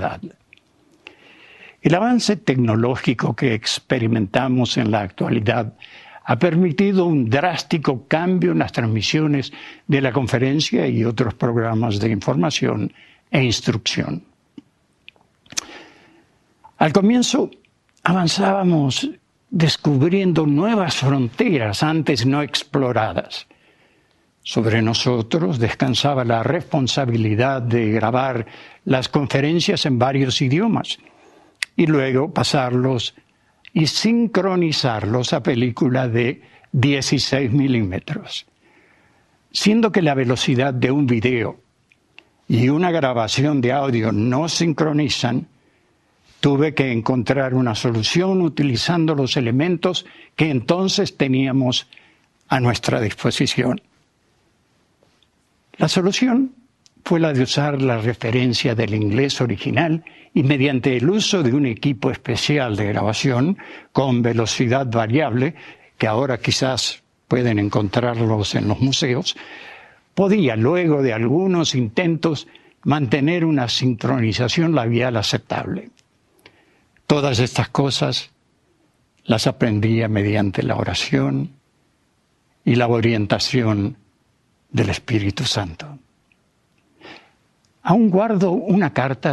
voluntad. El avance tecnológico que experimentamos en la actualidad ha permitido un drástico cambio en las transmisiones de la conferencia y otros programas de información e instrucción. Al comienzo avanzábamos descubriendo nuevas fronteras antes no exploradas. Sobre nosotros descansaba la responsabilidad de grabar las conferencias en varios idiomas y luego pasarlos y sincronizarlos a película de 16 milímetros. Siendo que la velocidad de un video y una grabación de audio no sincronizan, tuve que encontrar una solución utilizando los elementos que entonces teníamos a nuestra disposición. La solución fue la de usar la referencia del inglés original y mediante el uso de un equipo especial de grabación con velocidad variable, que ahora quizás pueden encontrarlos en los museos, podía, luego de algunos intentos, mantener una sincronización labial aceptable. Todas estas cosas las aprendía mediante la oración y la orientación del Espíritu Santo. Aún guardo una carta